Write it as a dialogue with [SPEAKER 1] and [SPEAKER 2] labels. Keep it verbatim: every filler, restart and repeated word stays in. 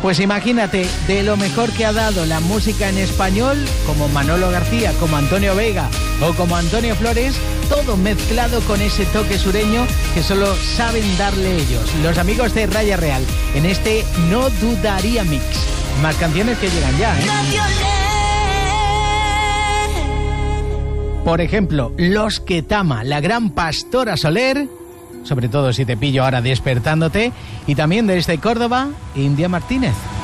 [SPEAKER 1] Pues imagínate, de lo mejor que ha dado la música en español, como Manolo García, como Antonio Vega o como Antonio Flores, todo mezclado con ese toque sureño que solo saben darle ellos, los amigos de Raya Real, en este No Dudaría Mix. Más canciones que llegan ya, ¿eh? Por ejemplo, Los que Tama, la gran Pastora Soler, sobre todo si te pillo ahora despertándote, y también desde Córdoba, India Martínez.